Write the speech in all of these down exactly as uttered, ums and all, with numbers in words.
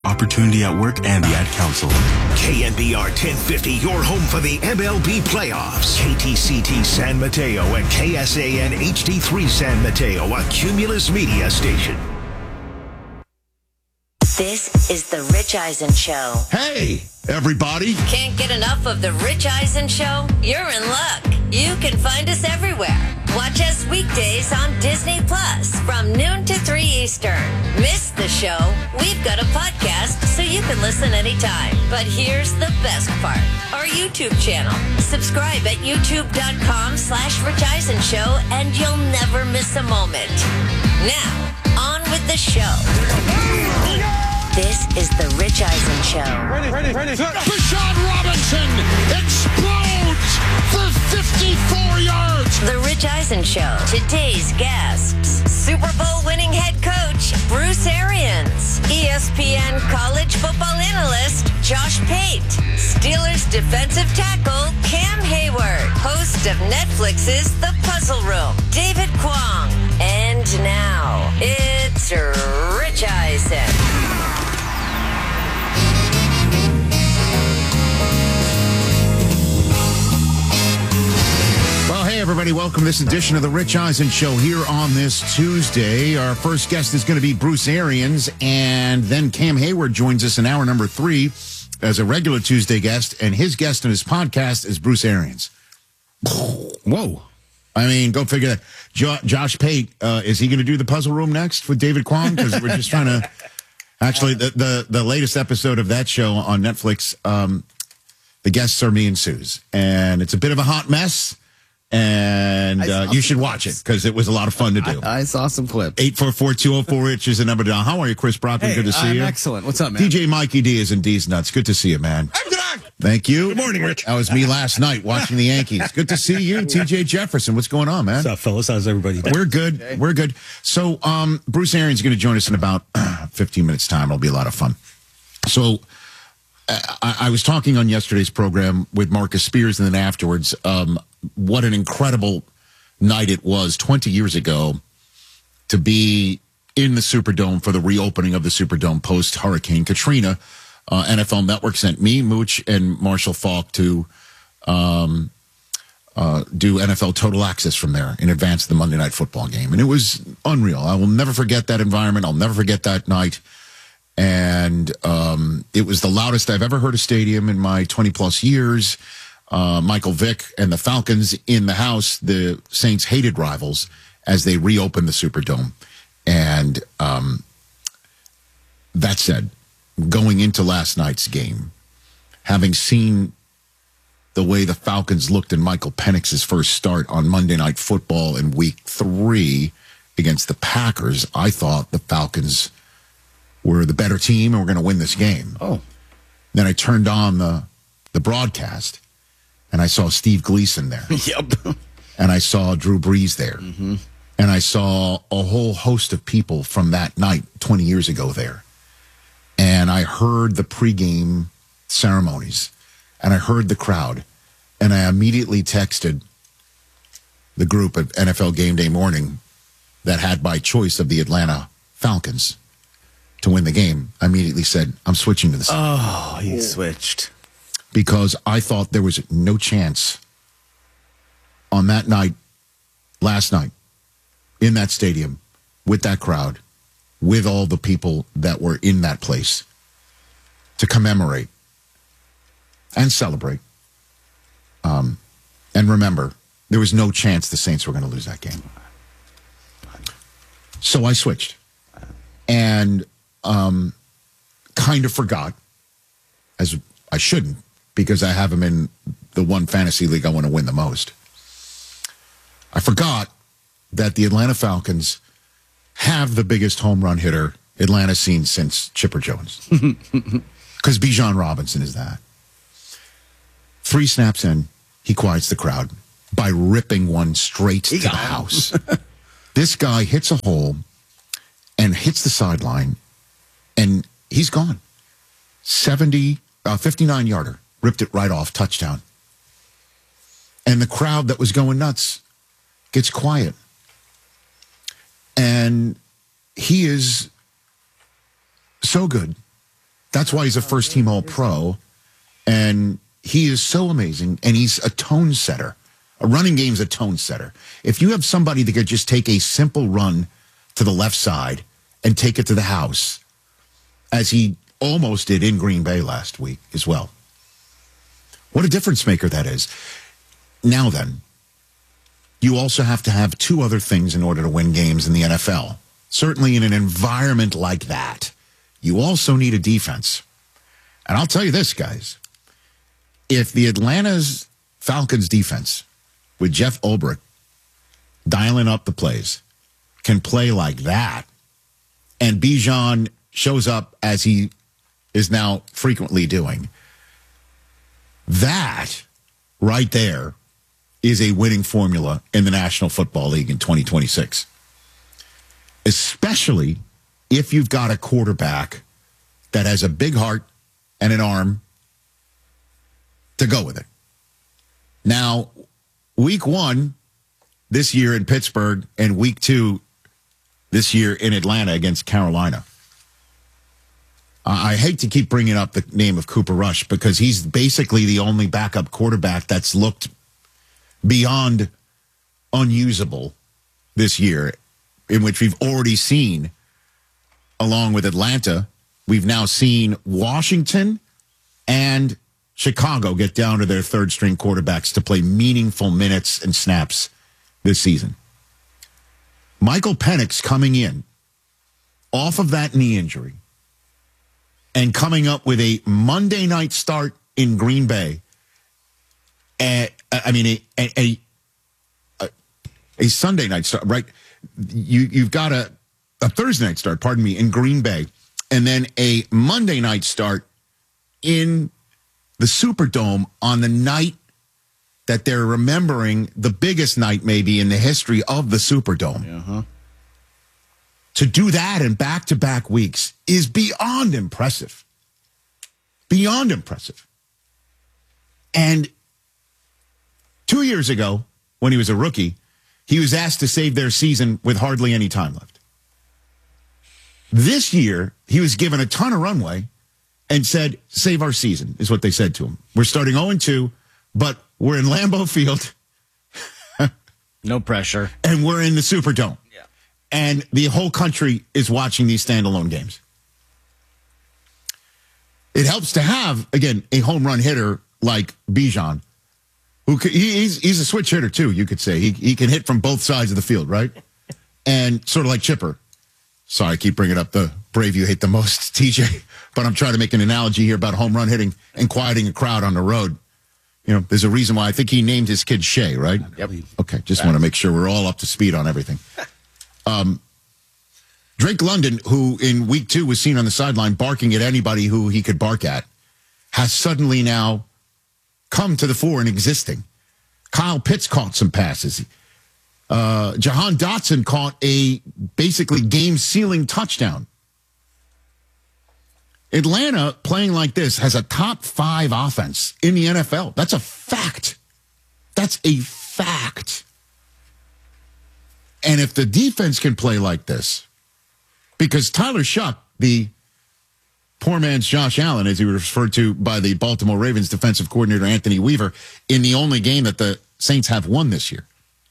Opportunity at Work and the Ad Council. K N B R ten fifty, your home for the M L B playoffs. K T C T San Mateo and K S A N H D three San Mateo, a Cumulus media station. This is The Rich Eisen Show. Hey, everybody. Can't get enough of The Rich Eisen Show? You're in luck. You can find us everywhere. Watch us weekdays on Disney Plus from noon to three Eastern. Miss the show? We've got a podcast so you can listen anytime. But here's the best part. Our YouTube channel. Subscribe at youtube.com slash Rich Eisen Show and you'll never miss a moment. Now, on with the show. This is The Rich Eisen Show. Ready, ready, ready. Bijan Robinson explodes for fifty-four yards. The Rich Eisen Show. Today's guests. Super Bowl winning head coach Bruce Arians. E S P N college football analyst Josh Pate. Steelers defensive tackle Cam Hayward. Host of Netflix's The Puzzle Room, David Kwong. And now, it's Rich Eisen. Hey, everybody. Welcome to this edition of The Rich Eisen Show here on this Tuesday. Our first guest is going to be Bruce Arians, and then Cam Hayward joins us in hour number three as a regular Tuesday guest, and his guest on his podcast is Bruce Arians. Whoa. I mean, go figure that. Jo- Josh Pate, uh, is he going to do the Puzzle Room next with David Kwong? Because we're just trying to... Actually, the, the, the latest episode of that show on Netflix, um, the guests are me and Suze, and it's a bit of a hot mess. And uh, you should watch it because it was a lot of fun to do. I, I saw some clips. eight four four, two oh four, Rich is the number down. How are you, Chris Brockman? Hey, good to see I'm you. Excellent. What's up, man? D J Mikey D is in D's Nuts. Good to see you, man. I'm back. Thank you. Good morning, Rich. That was me last night watching the Yankees. Good to see you, T J Jefferson. What's going on, man? What's up, fellas? How's everybody doing? We're good. Okay. We're good. So um, Bruce Arians is going to join us in about uh, fifteen minutes time. It'll be a lot of fun. So I, I was talking on yesterday's program with Marcus Spears, and then afterwards, um, what an incredible night it was twenty years ago to be in the Superdome for the reopening of the Superdome post Hurricane Katrina. Uh, N F L Network sent me, Mooch, and Marshall Falk to um, uh, do N F L Total Access from there in advance of the Monday Night Football game. And it was unreal. I will never forget that environment. I'll never forget that night. And um, it was the loudest I've ever heard a stadium in my twenty-plus years. Uh, Michael Vick and the Falcons in the house, the Saints hated rivals as they reopened the Superdome. And um, that said, going into last night's game, having seen the way the Falcons looked in Michael Penix's first start on Monday Night Football in week three against the Packers, I thought the Falcons were the better team and were going to win this game. Oh. Then I turned on the the broadcast, and I saw Steve Gleason there. Yep. And I saw Drew Brees there. Mm-hmm. And I saw a whole host of people from that night twenty years ago there. And I heard the pregame ceremonies, and I heard the crowd, and I immediately texted the group at N F L Game Day Morning that had by choice of the Atlanta Falcons to win the game. I immediately said, I'm switching to the Saints. Oh, he switched. Because I thought there was no chance on that night, last night, in that stadium, with that crowd, with all the people that were in that place, to commemorate and celebrate. Um, and remember, there was no chance the Saints were going to lose that game. So I switched. And um, kind of forgot, as I shouldn't, because I have him in the one fantasy league I want to win the most. I forgot that the Atlanta Falcons have the biggest home run hitter Atlanta's seen since Chipper Jones. Because Bijan Robinson is that. Three snaps in, he quiets the crowd by ripping one straight he to the house. This guy hits a hole and hits the sideline, and he's gone. seventy, uh, fifty-nine yarder. Ripped it right off, touchdown. And the crowd that was going nuts gets quiet. And he is so good That's why he's a first-team All-Pro, and he is so amazing, and he's a tone setter. A running game's a tone setter. If you have somebody that could just take a simple run to the left side and take it to the house, as he almost did in Green Bay last week as well. What a difference maker that is. Now then, you also have to have two other things in order to win games in the N F L. Certainly in an environment like that, you also need a defense. And I'll tell you this, guys. If the Atlanta's Falcons defense, with Jeff Ulbrich dialing up the plays, can play like that, and Bijan shows up as he is now frequently doing, that right there is a winning formula in the National Football League in twenty twenty-six. Especially if you've got a quarterback that has a big heart and an arm to go with it. Now, week one this year in Pittsburgh and week two this year in Atlanta against Carolina. I hate to keep bringing up the name of Cooper Rush because he's basically the only backup quarterback that's looked beyond unusable this year, in which we've already seen, along with Atlanta, we've now seen Washington and Chicago get down to their third-string quarterbacks to play meaningful minutes and snaps this season. Michael Penix coming in off of that knee injury and coming up with a Monday night start in Green Bay. Uh, I mean, a, a, a, a Sunday night start, right? You, you've got a, a Thursday night start, pardon me, in Green Bay, and then a Monday night start in the Superdome on the night that they're remembering the biggest night maybe in the history of the Superdome. Uh-huh. To do that in back-to-back weeks is beyond impressive. Beyond impressive. And two years ago, when he was a rookie, he was asked to save their season with hardly any time left. This year, he was given a ton of runway and said, save our season, is what they said to him. We're starting oh and two, but we're in Lambeau Field. No pressure. And we're in the Superdome. Yeah. And the whole country is watching these standalone games. It helps to have, again, a home run hitter like Bijan, who could, he, he's, he's a switch hitter, too, you could say. He, he can hit from both sides of the field, right? And sort of like Chipper. Sorry, I keep bringing up the Brave you hate the most, T J. But I'm trying to make an analogy here about home run hitting and quieting a crowd on the road. You know, there's a reason why I think he named his kid Shea, right? Yep. Okay, just want to make sure we're all up to speed on everything. Um, Drake London, who in week two was seen on the sideline barking at anybody who he could bark at, has suddenly now come to the fore and existing. Kyle Pitts caught some passes. Uh, Jahan Dotson caught a basically game-sealing touchdown. Atlanta, playing like this, has a top five offense in the N F L. That's a fact. That's a fact. And if the defense can play like this, because Tyler Shuck, the poor man's Josh Allen, as he was referred to by the Baltimore Ravens defensive coordinator Anthony Weaver, in the only game that the Saints have won this year,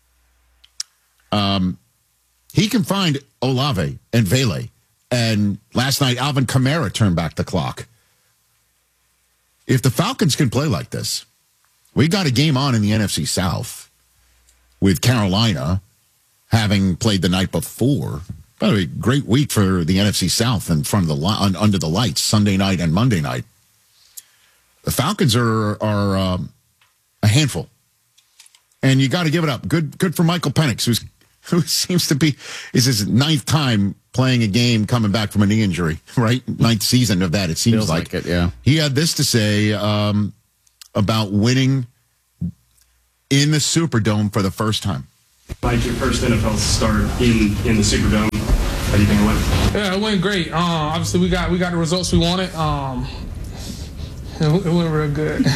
um, he can find Olave and Vele. And last night, Alvin Kamara turned back the clock. If the Falcons can play like this, we got a game on in the N F C South with Carolina having played the night before. By the way, great week for the N F C South in front of the li- under the lights, Sunday night and Monday night. The Falcons are are um, a handful, and you got to give it up. Good, good for Michael Penix, who's who seems to be is his ninth time playing a game coming back from a knee injury, right? Ninth season of that, it seems Feels like. like it, yeah. He had this to say um, about winning in the Superdome for the first time. Mike, your first N F L start in, in the Superdome. How do you think it went? Yeah, it went great. Uh, obviously, we got we got the results we wanted. Um, it, it went real good.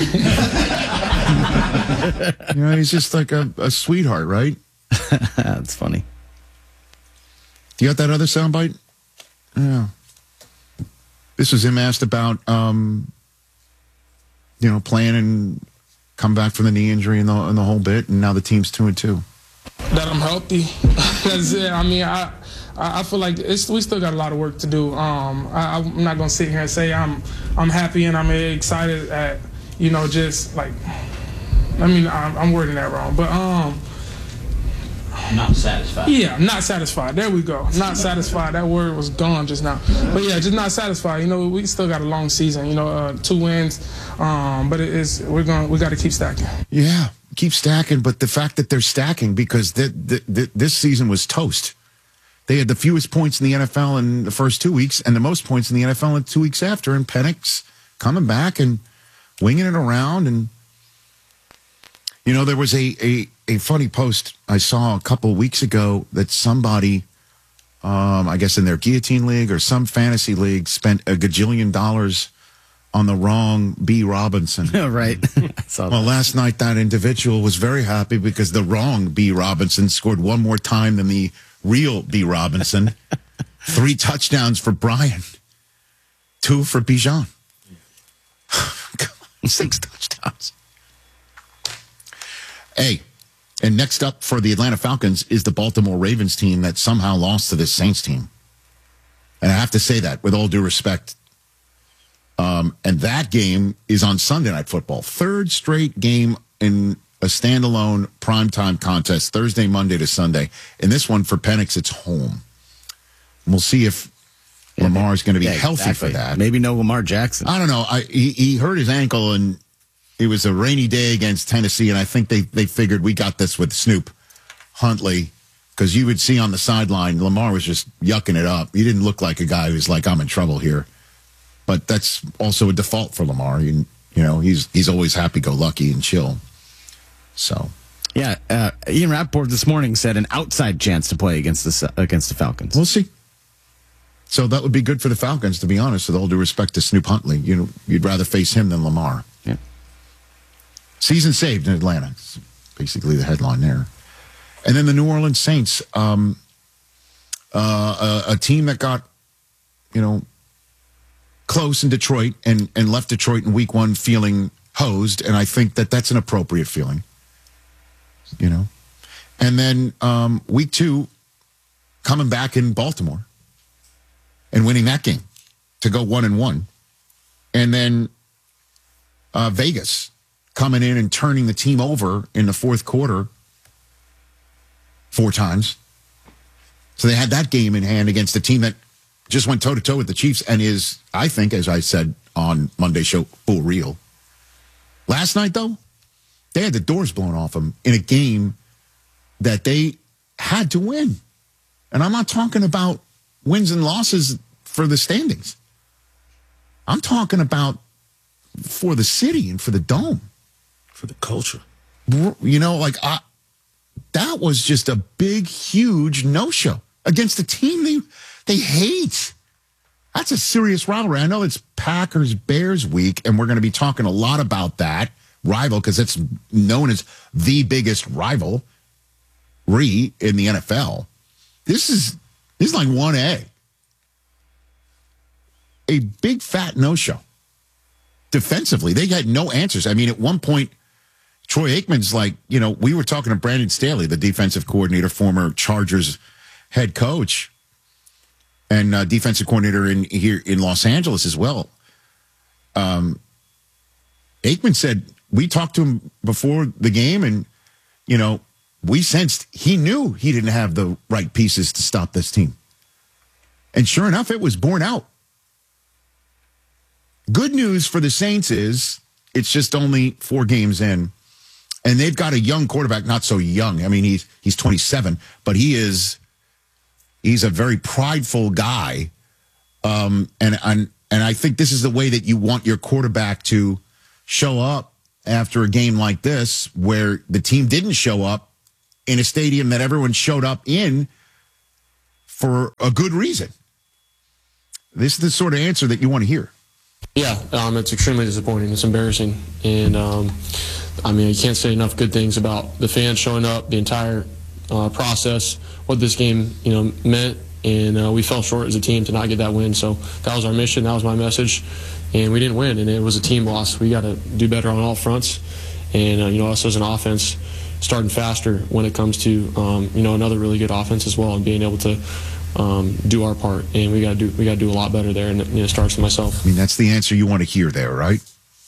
You know, he's just like a, a sweetheart, right? That's funny. Do you got that other soundbite? Yeah. This was him asked about, um, you know, playing and come back from the knee injury and the, and the whole bit, and now the team's two and two. That I'm healthy. That's it. I mean, I I feel like it's, we still got a lot of work to do. Um, I, I'm not gonna sit here and say I'm I'm happy and I'm excited at, you know, just like, I mean, I'm, I'm wording that wrong, but um. Not satisfied. Yeah, not satisfied. There we go. Not satisfied. That word was gone just now. But yeah, just not satisfied. You know, we still got a long season. You know, uh, two wins. Um, but it is we're going. We got to keep stacking. Yeah, keep stacking. But the fact that they're stacking because the, the, the, this season was toast. They had the fewest points in the N F L in the first two weeks, and the most points in the N F L in two weeks after. And Penix coming back and winging it around. And you know, there was a a. A funny post I saw a couple of weeks ago that somebody, um, I guess in their guillotine league or some fantasy league, spent a gajillion dollars on the wrong B. Robinson. Right. Well, last night that individual was very happy because the wrong B. Robinson scored one more time than the real B. Robinson. Three touchdowns for Brian, two for Bijan. Six touchdowns. Hey. And next up for the Atlanta Falcons is the Baltimore Ravens team that somehow lost to this Saints team. And I have to say that with all due respect. Um, and that game is on Sunday Night Football. Third straight game in a standalone primetime contest, Thursday, Monday to Sunday. And this one for Penix, it's home. And we'll see if yeah, Lamar is going to be yeah, healthy exactly. for that. Maybe no Lamar Jackson. I don't know. I, he, he hurt his ankle and it was a rainy day against Tennessee, and I think they, they figured we got this with Snoop Huntley, because you would see on the sideline, Lamar was just yucking it up. He didn't look like a guy who's like, I'm in trouble here. But that's also a default for Lamar. You, you know, he's he's always happy-go-lucky and chill. So, yeah, uh, Ian Rappaport this morning said an outside chance to play against the against the Falcons. We'll see. So that would be good for the Falcons, to be honest, with all due respect to Snoop Huntley. You know, you'd rather face him than Lamar. Yeah. Season saved in Atlanta. It's basically the headline there. And then the New Orleans Saints, um, uh, a, a team that got, you know, close in Detroit and, and left Detroit in week one feeling hosed. And I think that that's an appropriate feeling, you know. And then um, week two, coming back in Baltimore and winning that game to go one and one. And then uh, Vegas coming in and turning the team over in the fourth quarter four times. So they had that game in hand against a team that just went toe-to-toe with the Chiefs and is, I think, as I said on Monday's show, full real. Last night, though, they had the doors blown off them in a game that they had to win. And I'm not talking about wins and losses for the standings. I'm talking about for the city and for the dome. For the culture. You know, like, I, that was just a big, huge no-show against a team they they hate. That's a serious rivalry. I know it's Packers-Bears week, and we're going to be talking a lot about that rival because it's known as the biggest rivalry in the N F L. This is this is like one A. A big, fat no-show. Defensively, they had no answers. I mean, at one point, Troy Aikman's like, you know, we were talking to Brandon Staley, the defensive coordinator, former Chargers head coach, and uh, defensive coordinator in here in Los Angeles as well. Um, Aikman said, we talked to him before the game, and, you know, we sensed he knew he didn't have the right pieces to stop this team. And sure enough, it was borne out. Good news for the Saints is it's just only four games in. And they've got a young quarterback, not so young. I mean, he's he's twenty-seven, but he is he's a very prideful guy. Um, and and and I think this is the way that you want your quarterback to show up after a game like this, where the team didn't show up in a stadium that everyone showed up in for a good reason. This is the sort of answer that you want to hear. Yeah, um, it's extremely disappointing. It's embarrassing. And, um, I mean, you can't say enough good things about the fans showing up, the entire uh, process, what this game, you know, meant and uh, we fell short as a team to not get that win. So that was our mission. That was my message, and we didn't win, and it was a team loss. We got to do better on all fronts, and uh, you know, us as an offense, starting faster when it comes to um, you know, another really good offense as well, and being able to um, do our part. And we got to do we got to do a lot better there, and you know, it starts with myself. I mean, that's the answer you want to hear there, right?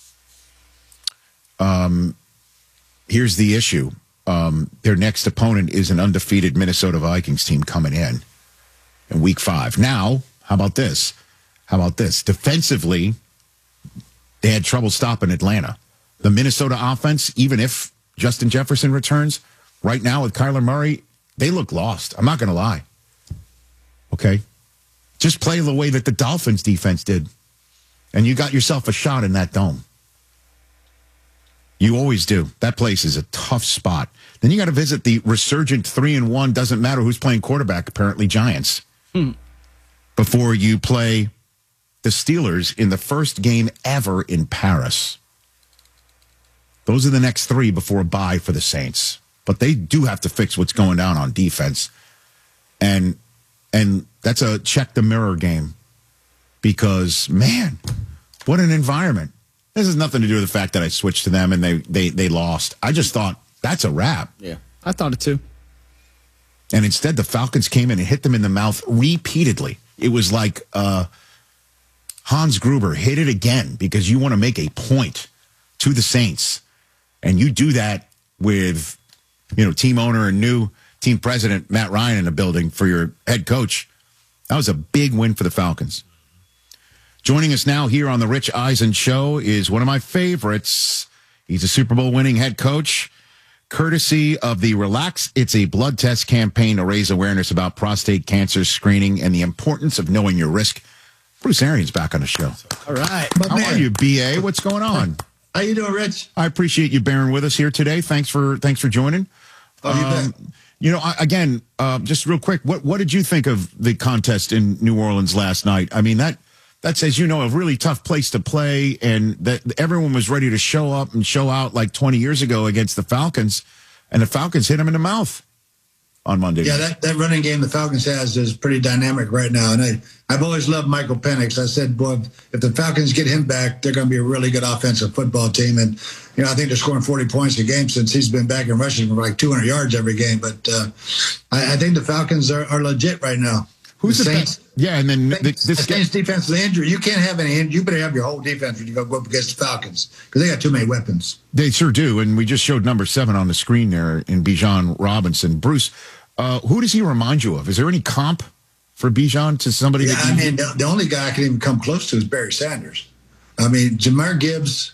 Um, here's the issue. Um, their next opponent is an undefeated Minnesota Vikings team coming in in week five. Now, how about this? How about this? Defensively, they had trouble stopping Atlanta. The Minnesota offense, even if Justin Jefferson returns, right now with Kyler Murray, they look lost. I'm not going to lie. Okay? Just play the way that the Dolphins defense did, and you got yourself a shot in that dome. You always do. That place is a tough spot. Then you got to visit the resurgent three and one, doesn't matter who's playing quarterback, apparently Giants. Hmm. Before you play the Steelers in the first game ever in Paris. Those are the next three before a bye for the Saints. But they do have to fix what's going down on defense. And and that's a check the mirror game. Because, man, what an environment. This has nothing to do with the fact that I switched to them and they, they, they lost. I just thought, that's a wrap. Yeah, I thought it too. And instead, the Falcons came in and hit them in the mouth repeatedly. It was like uh, Hans Gruber hit it again because you want to make a point to the Saints. And you do that with, you know, team owner and new team president Matt Ryan in the building for your head coach. That was a big win for the Falcons. Joining us now here on the Rich Eisen Show is one of my favorites. He's a Super Bowl winning head coach, courtesy of the Relax It's a Blood Test campaign to raise awareness about prostate cancer screening and the importance of knowing your risk. Bruce Arians back on the show. All right. How man. are you, B A? What's going on? How you doing, Rich? I appreciate you bearing with us here today. Thanks for thanks for joining. Oh, you um, bet. You know, I, again, uh, just real quick, what what did you think of the contest in New Orleans last night? I mean, that that's, as you know, a really tough place to play, and that everyone was ready to show up and show out like twenty years ago against the Falcons, and the Falcons hit them in the mouth on Monday. Yeah, that, that running game the Falcons has is pretty dynamic right now, and I, I've always loved Michael Penix. I said, boy, if the Falcons get him back, they're going to be a really good offensive football team, and you know, I think they're scoring forty points a game since he's been back in rushing for like two hundred yards every game. But uh, I, I think the Falcons are, are legit right now. Who's the, the Saints? Best? Yeah, and then Saints, the, this the Saints defensive injury. You can't have any. You better have your whole defense when you go up against the Falcons because they got too many weapons. They sure do, and we just showed number seven on the screen there in Bijan Robinson. Bruce, uh, who does he remind you of? Is there any comp for Bijan to somebody? Yeah, that I mean, the, the only guy I can even come close to is Barry Sanders. I mean, Jahmyr Gibbs,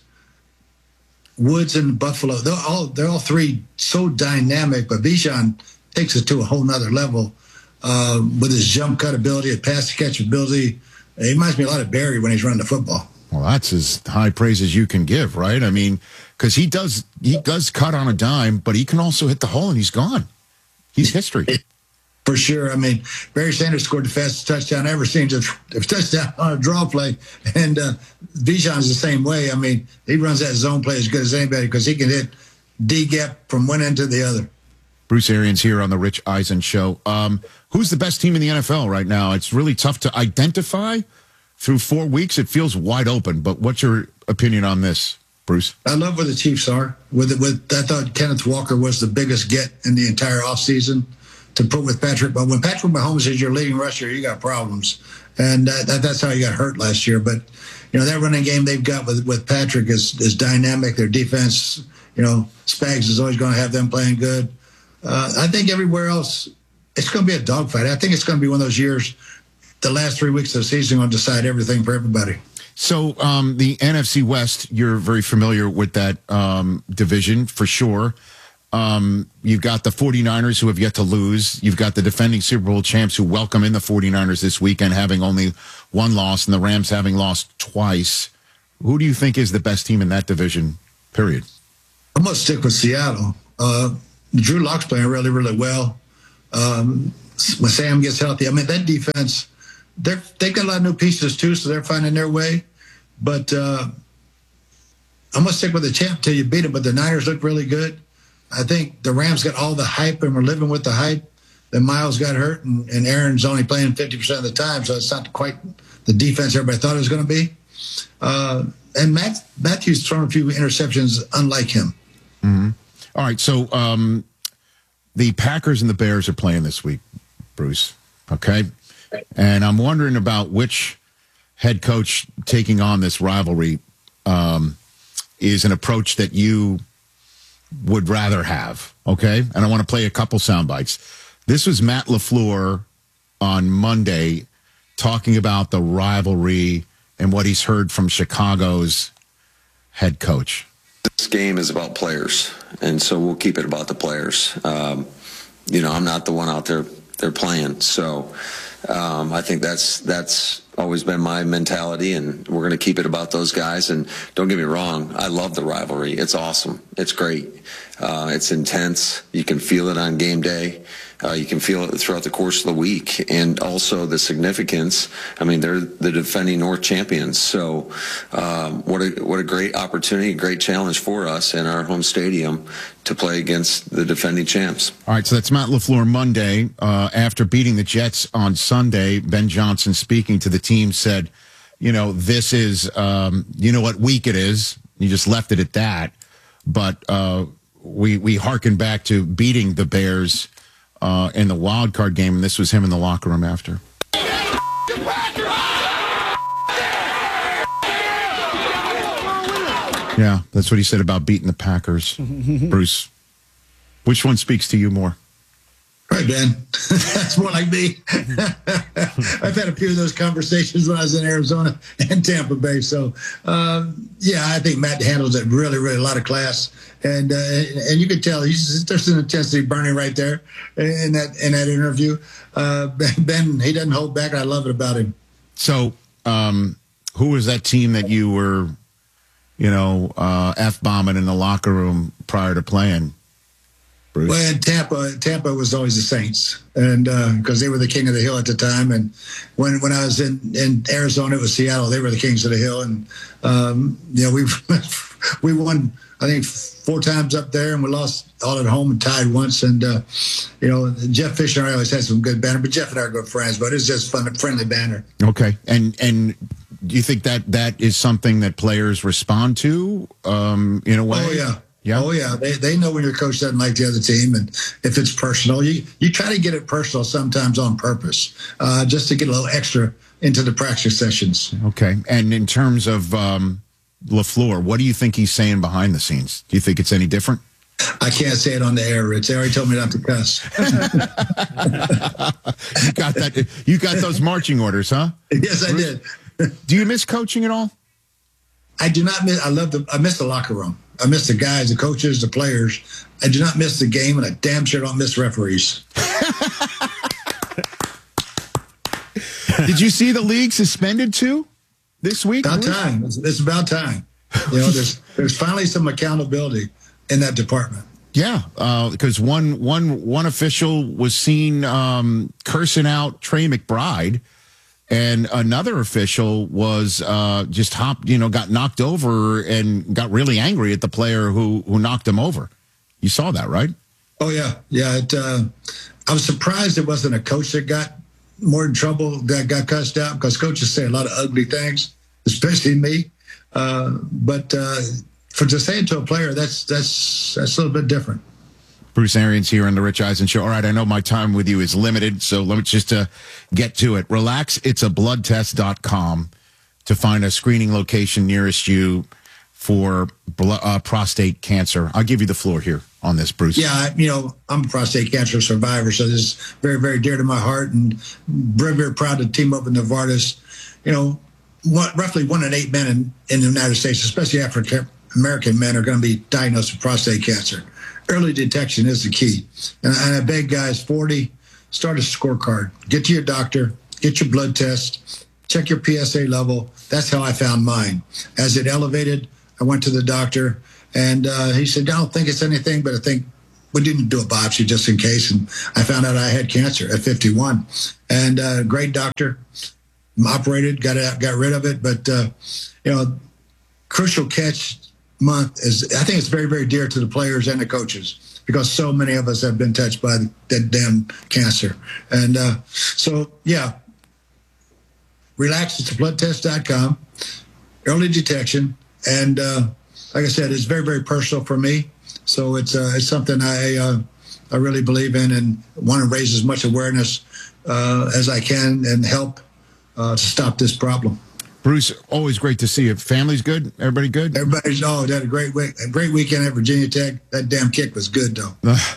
Woods, and Buffalo. They're all they're all three so dynamic, but Bijan takes it to a whole nother level. Uh, with his jump cut ability, his pass catch ability. He reminds me a lot of Barry when he's running the football. Well, that's as high praise as you can give, right? I mean, because he does he does cut on a dime, but he can also hit the hole and he's gone. He's history. For sure. I mean, Barry Sanders scored the fastest touchdown I ever seen, just a touchdown on a draw play. And uh, Bijan's the same way. I mean, he runs that zone play as good as anybody because he can hit D-gap from one end to the other. Bruce Arians here on the Rich Eisen Show. Um, who's the best team in the N F L right now? It's really tough to identify. Through four weeks, it feels wide open. But what's your opinion on this, Bruce? I love where the Chiefs are. With with I thought Kenneth Walker was the biggest get in the entire offseason to put with Patrick. But when Patrick Mahomes is your leading rusher, you got problems. And that, that, that's how he got hurt last year. But, you know, that running game they've got with, with Patrick is, is dynamic. Their defense, you know, Spags is always going to have them playing good. Uh, I think everywhere else, it's going to be a dogfight. I think it's going to be one of those years, the last three weeks of the season will decide everything for everybody. So um, the N F C West, you're very familiar with that um, division for sure. Um, you've got the 49ers who have yet to lose. You've got the defending Super Bowl champs who welcome in the 49ers this weekend, having only one loss, and the Rams having lost twice. Who do you think is the best team in that division, period? I'm going to stick with Seattle. Uh, Drew Lock's playing really, really well. Um, when Sam gets healthy, I mean, that defense, they're, they've got a lot of new pieces too, so they're finding their way. But uh, I'm going to stick with the champ till you beat them, but the Niners look really good. I think the Rams got all the hype, and we're living with the hype. then Miles got hurt, and, and Aaron's only playing fifty percent of the time, so it's not quite the defense everybody thought it was going to be. Uh, and Matt, Matthew's thrown a few interceptions unlike him. Mm-hmm. All right, so um, the Packers and the Bears are playing this week, Bruce, okay? And I'm wondering about which head coach taking on this rivalry um, is an approach that you would rather have, okay? And I want to play a couple sound bites. This was Matt LaFleur on Monday talking about the rivalry and what he's heard from Chicago's head coach. This game is about players, and so we'll keep it about the players. Um, you know, I'm not the one out there they're playing, so um, I think that's that's always been my mentality, and we're going to keep it about those guys. And don't get me wrong, I love the rivalry. It's awesome. It's great. Uh, it's intense. You can feel it on game day. Uh, you can feel it throughout the course of the week, and also the significance. I mean, they're the defending North champions, so um, what a what a great opportunity, a great challenge for us in our home stadium to play against the defending champs. All right, so that's Matt LaFleur Monday. Uh, after beating the Jets on Sunday, Ben Johnson, speaking to the team, said, you know, this is, um, you know what week it is. You just left it at that. But uh, we, we hearken back to beating the Bears uh, in the wild card game, and this was him in the locker room after. Yeah, that's what he said about beating the Packers. Bruce, which one speaks to you more? Right, Ben. That's more like me. I've had a few of those conversations when I was in Arizona and Tampa Bay. So, um, yeah, I think Matt handles it really, really a lot of class. And uh, and you could tell he's, there's an intensity burning right there in that in that interview. Uh, Ben, he doesn't hold back. I love it about him. So, um, who was that team that you were, you know, uh, F-bombing in the locker room prior to playing? Bruce? Well, in Tampa, Tampa was always the Saints, and because uh, they were the king of the hill at the time. And when when I was in, in Arizona, it was Seattle. They were the kings of the hill, and um, you know we we won I think four times up there, and we lost all at home and tied once. And uh, you know Jeff Fisher and I always had some good banter, but Jeff and I are good friends. But it's just fun, friendly banter. Okay, and and do you think that that is something that players respond to um, in a way? Oh yeah. Yeah. Oh, yeah. They they know when your coach doesn't like the other team, and if it's personal, you, you try to get it personal sometimes on purpose, uh, just to get a little extra into the practice sessions. Okay. And in terms of um, LaFleur, what do you think he's saying behind the scenes? Do you think it's any different? I can't say it on the air, Rich. They already told me not to cuss. You got that? You got those marching orders, huh? Yes, I did. Do you miss coaching at all? I do not miss. I love the. I miss the locker room. I miss the guys, the coaches, the players. I do not miss the game, and I damn sure don't miss referees. Did you see the league suspended too this week? About time. It's, it's about time. You know, there's there's finally some accountability in that department. Yeah, because uh, one one one official was seen um, cursing out Trey McBride. And another official was uh, just hopped, you know, got knocked over and got really angry at the player who, who knocked him over. You saw that, right? Oh, yeah. Yeah. It, uh, I was surprised it wasn't a coach that got more in trouble, that got cussed out, because coaches say a lot of ugly things, especially me. Uh, but uh, for to say it to a player, that's, that's, that's a little bit different. Bruce Arians here on the Rich Eisen Show. All right, I know my time with you is limited, so let me just uh, get to it. Relax It's A Blood Test dot com to find a screening location nearest you for blo- uh, prostate cancer. I'll give you the floor here on this, Bruce. Yeah, I, you know, I'm a prostate cancer survivor, so this is very, very dear to my heart, and very, very proud to team up with Novartis. You know, one, roughly one in eight men in, in the United States, especially African-American men, are going to be diagnosed with prostate cancer. Early detection is the key. And I beg guys, forty, start a scorecard. Get to your doctor, get your blood test, check your P S A level. That's how I found mine. As it elevated, I went to the doctor, and uh, he said, I don't think it's anything, but I think we didn't do a biopsy just in case. And I found out I had cancer at fifty-one. And uh, great doctor, operated, got it, got rid of it. But, uh, you know, crucial catch month is, I think it's very, very dear to the players and the coaches. because so many of us have been touched by that damn cancer. And uh, so, yeah, relax. It's blood test dot com, early detection. And uh, like I said, it's very, very personal for me. So it's uh, it's something I uh, I really believe in and want to raise as much awareness uh, as I can and help uh, to stop this problem. Bruce, always great to see you. Family's good? Everybody good? Everybody's, oh, they had a great week, a great weekend at Virginia Tech. That damn kick was good, though.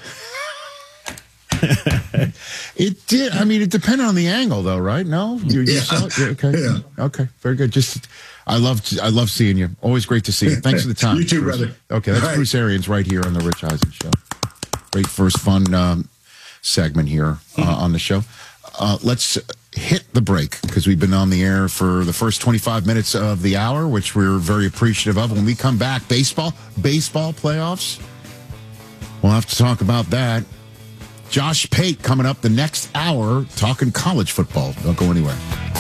It did. I mean, it depended on the angle, though, right? No? You, you Yeah. saw it? Yeah, okay. Yeah. Okay, very good. Just, I love, I love seeing you. Always great to see you. Thanks for the time. You too, Bruce. brother. Okay, that's All right. Bruce Arians right here on the Rich Eisen Show. Great first fun um, segment here uh, on the show. Uh, let's hit the break because we've been on the air for the first twenty-five minutes of the hour, which we're very appreciative of. When we come back, baseball, baseball playoffs. We'll have to talk about that. Josh Pate coming up the next hour talking college football. Don't go anywhere.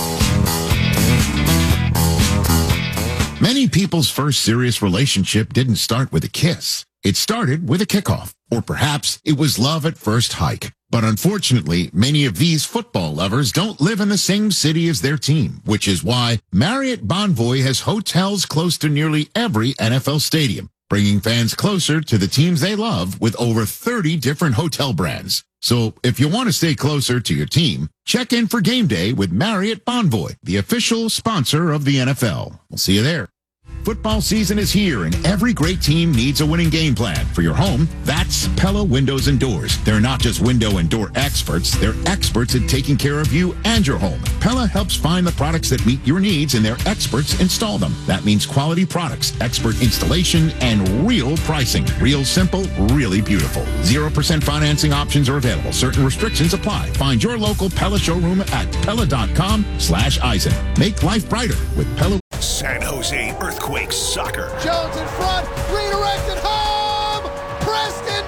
Many people's first serious relationship didn't start with a kiss. It started with a kickoff, or perhaps it was love at first hike. But unfortunately, many of these football lovers don't live in the same city as their team, which is why Marriott Bonvoy has hotels close to nearly every N F L stadium, bringing fans closer to the teams they love with over thirty different hotel brands. So if you want to stay closer to your team, check in for game day with Marriott Bonvoy, the official sponsor of the N F L. We'll see you there. Football season is here, and every great team needs a winning game plan. For your home, that's Pella Windows and Doors. They're not just window and door experts, they're experts at taking care of you and your home. Pella helps find the products that meet your needs, and their experts install them. That means quality products, expert installation, and real pricing. Real simple, really beautiful. zero percent financing options are available. Certain restrictions apply. Find your local Pella showroom at Pella.com slash Eisen. Make life brighter with Pella. San Jose Earthquakes soccer. Jones in front, redirected home. Preston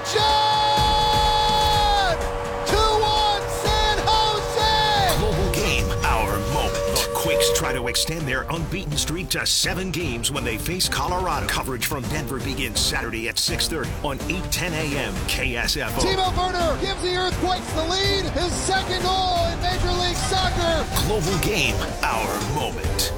John. two one San Jose. Global game, our moment. The Quakes try to extend their unbeaten streak to seven games when they face Colorado. Coverage from Denver begins Saturday at six thirty on eight ten a.m. K S F O. Timo Werner gives the Earthquakes the lead. His second goal in Major League Soccer. Global game, our moment.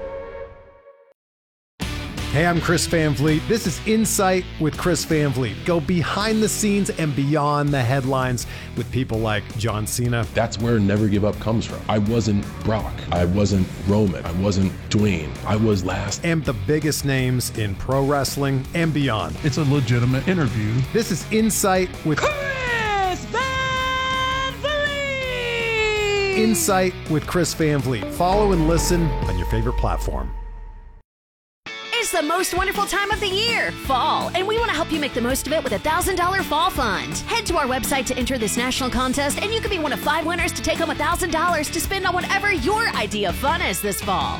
Hey, I'm Chris Van Vliet. This is Insight with Chris Van Vliet. Go behind the scenes and beyond the headlines with people like John Cena. That's where Never Give Up comes from. I wasn't Brock. I wasn't Roman. I wasn't Dwayne. I was last. And the biggest names in pro wrestling and beyond. It's a legitimate interview. This is Insight with Chris Van Vliet. Insight with Chris Van Vliet. Follow and listen on your favorite platform. It's the most wonderful time of the year, fall, and we want to help you make the most of it with a one thousand dollars fall fund. Head to our website to enter this national contest, and you could be one of five winners to take home one thousand dollars to spend on whatever your idea of fun is this fall.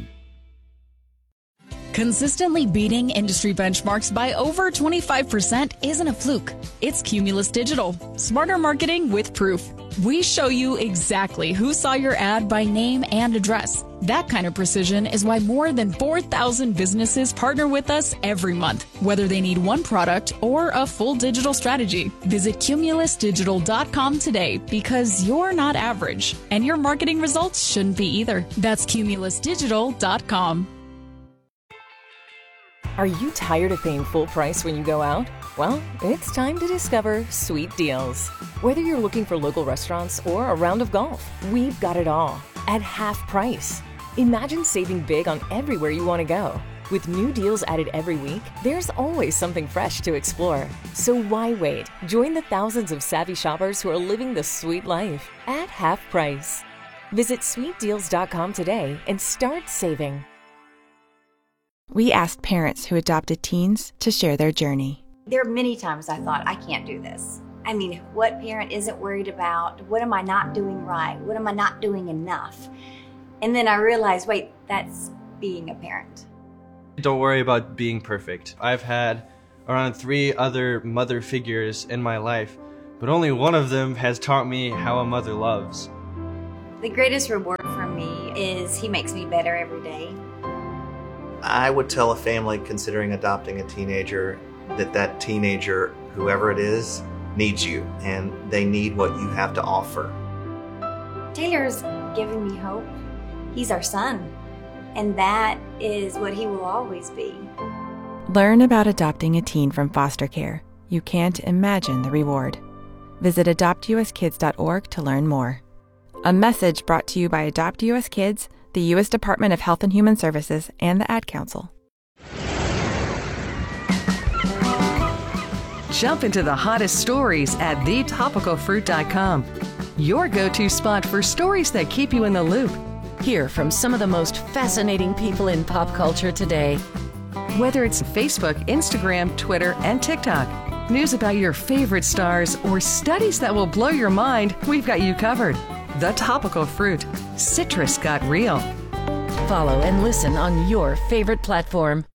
Consistently beating industry benchmarks by over twenty-five percent isn't a fluke. It's Cumulus Digital. Smarter marketing with proof. We show you exactly who saw your ad by name and address. That kind of precision is why more than four thousand businesses partner with us every month, whether they need one product or a full digital strategy. Visit Cumulus Digital dot com today because you're not average, and your marketing results shouldn't be either. That's Cumulus Digital dot com. Are you tired of paying full price when you go out? Well, it's time to discover Sweet Deals. Whether you're looking for local restaurants or a round of golf, we've got it all at half price. Imagine saving big on everywhere you want to go. With new deals added every week, there's always something fresh to explore. So why wait? Join the thousands of savvy shoppers who are living the sweet life at half price. Visit Sweet Deals dot com today and start saving. We asked parents who adopted teens to share their journey. There are many times I thought, I can't do this. I mean, what parent isn't worried about? What am I not doing right? What am I not doing enough? And then I realized, wait, that's being a parent. Don't worry about being perfect. I've had around three other mother figures in my life, but only one of them has taught me how a mother loves. The greatest reward for me is he makes me better every day. I would tell a family considering adopting a teenager that that teenager whoever it is needs you, and they need what you have to offer. Taylor's given me hope. He's our son, and that is what he will always be. Learn about adopting a teen from foster care. You can't imagine the reward. Visit adopt u s kids dot org to learn more. A message brought to you by Adopt U S Kids, the U S Department of Health and Human Services, and the Ad Council. Jump into the hottest stories at the topical fruit dot com. Your go-to spot for stories that keep you in the loop. Hear from some of the most fascinating people in pop culture today. Whether it's Facebook, Instagram, Twitter, and TikTok, news about your favorite stars, or studies that will blow your mind, we've got you covered. The Topical Fruit. Citrus got real. Follow and listen on your favorite platform.